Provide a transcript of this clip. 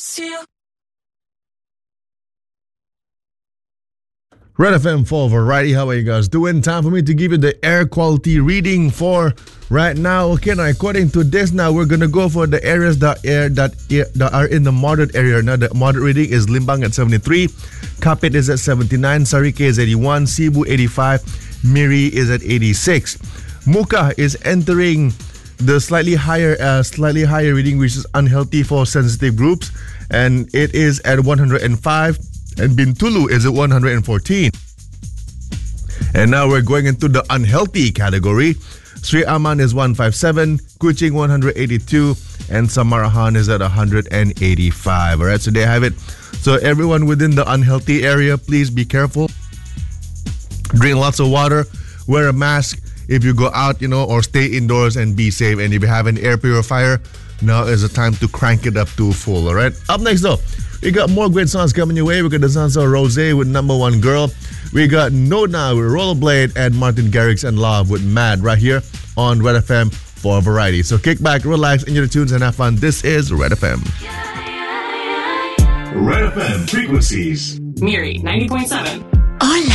Red FM for Variety. How are you guys doing? Time for me to give you the air quality reading for right now. Okay, now according to this, now we're gonna go for the areas that are in the moderate area. Now the moderate reading is Limbang at 73, Kapit is at 79, Sarike is 81, Cebu 85, Miri is at 86. Muka is entering the slightly higher reading, which is unhealthy for sensitive groups, and it is at 105. And Bintulu is at 114. And now we're going into the unhealthy category. Sri Aman is 157, Kuching 182, and Samarahan is at 185. Alright, so there you have it. So everyone within the unhealthy area, please be careful. Drink lots of water, wear a mask if you go out, or stay indoors and be safe. And if you have an air purifier, now is the time to crank it up to full. Alright, up next though, we got more great songs coming your way. We got the songs of Rose with Number One Girl. We got Nona with Rollerblade, and Martin Garrix and Love with Mad right here on Red FM for Variety. So kick back, relax, enjoy the tunes, and have fun. This is Red FM. Red FM frequencies. Miri 90.7.